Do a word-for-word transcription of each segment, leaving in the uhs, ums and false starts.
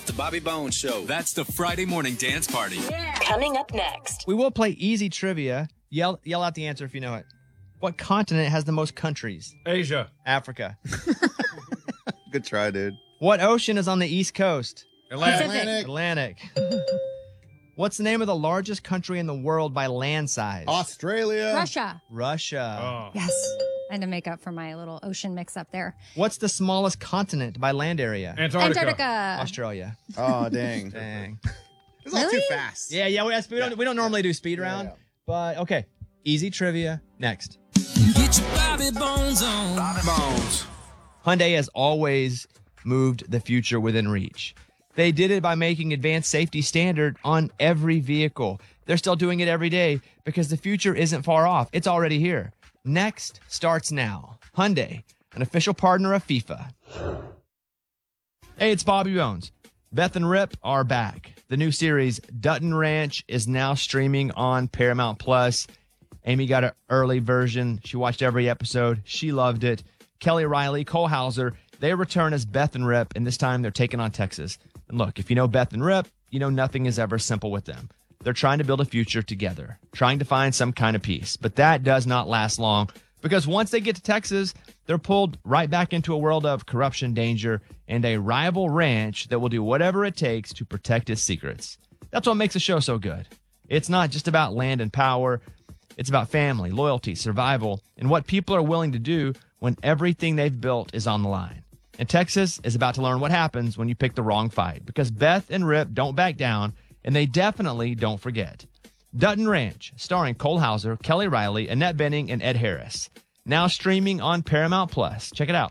The Bobby Bones Show. That's the Friday morning dance party. Yeah. Coming up next. We will play easy trivia. Yell yell out the answer if you know it. What continent has the most countries? Asia. Africa. Good try, dude. What ocean is on the East Coast? Atlantic. Atlantic. What's the name of the largest country in the world by land size? Australia. Russia. Russia. Oh. Yes. I had to make up for my little ocean mix up there. What's the smallest continent by land area? Antarctica. Antarctica. Australia. Oh, dang. Dang. It's all Really? too fast. Yeah, yeah, we, we don't we don't normally do speed round, yeah. but okay. Easy trivia next. Get your Bobby Bones on. Bobby Bones. Hyundai has always moved the future within reach. They did it by making advanced safety standard on every vehicle. They're still doing it every day because the future isn't far off. It's already here. Next starts now. Hyundai, an official partner of FIFA. Hey, it's Bobby Bones. Beth and Rip are back. The new series, Dutton Ranch, is now streaming on Paramount Plus. Amy got an early version. She watched every episode. She loved it. Kelly Riley, Cole Hauser, they return as Beth and Rip, and this time they're taking on Texas. And look, if you know Beth and Rip, you know nothing is ever simple with them. They're trying to build a future together, trying to find some kind of peace. But that does not last long because once they get to Texas, they're pulled right back into a world of corruption, danger, and a rival ranch that will do whatever it takes to protect its secrets. That's what makes the show so good. It's not just about land and power. It's about family, loyalty, survival, and what people are willing to do when everything they've built is on the line. And Texas is about to learn what happens when you pick the wrong fight because Beth and Rip don't back down, and they definitely don't forget. Dutton Ranch, starring Cole Hauser, Kelly Riley, Annette Bening, and Ed Harris. Now streaming on Paramount Plus. Check it out.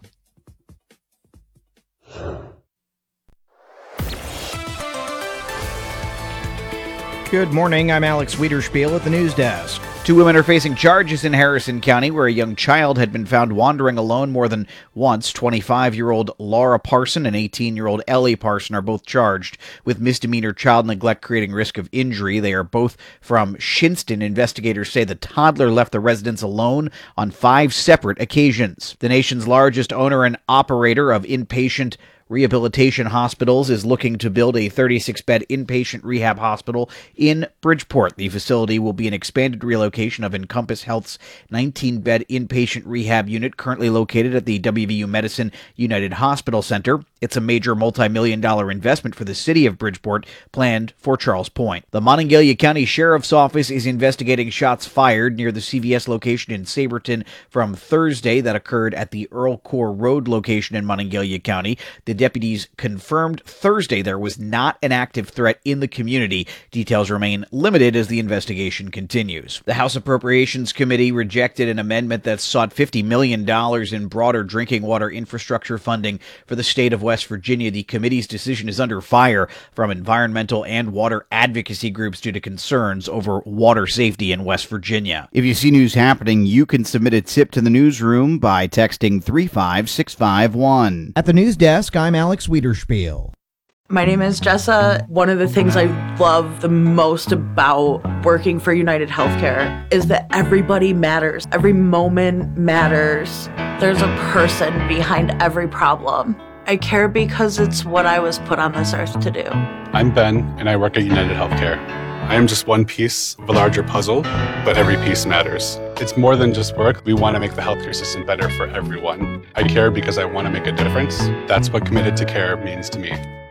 Good morning. I'm Alex Wiederspiel at the news desk. Two women are facing charges in Harrison County where a young child had been found wandering alone more than once. twenty-five-year-old Laura Parson and eighteen-year-old Ellie Parson are both charged with misdemeanor child neglect creating risk of injury. They are both from Shinston. Investigators say the toddler left the residence alone on five separate occasions. The nation's largest owner and operator of inpatient Rehabilitation Hospitals is looking to build a thirty-six bed inpatient rehab hospital in Bridgeport. The facility will be an expanded relocation of Encompass Health's nineteen bed inpatient rehab unit currently located at the W V U Medicine United Hospital Center. It's a major multi-million dollar investment for the city of Bridgeport, planned for Charles Point. The Monongalia County Sheriff's Office is investigating shots fired near the C V S location in Saberton from Thursday that occurred at the Earl Core Road location in Monongalia County. The deputies confirmed Thursday there was not an active threat in the community. Details remain limited as the investigation continues. The House Appropriations Committee rejected an amendment that sought fifty million dollars in broader drinking water infrastructure funding for the state of West Virginia. The committee's decision is under fire from environmental and water advocacy groups due to concerns over water safety in West Virginia. If you see news happening, you can submit a tip to the newsroom by texting three five six five one. At the news desk, I'm Alex Wiederspiel. My name is Jessa. One of the things I love the most about working for United Healthcare is that everybody matters. Every moment matters. There's a person behind every problem. I care because it's what I was put on this earth to do. I'm Ben, and I work at United Healthcare. I am just one piece of a larger puzzle, but every piece matters. It's more than just work. We want to make the healthcare system better for everyone. I care because I want to make a difference. That's what committed to care means to me.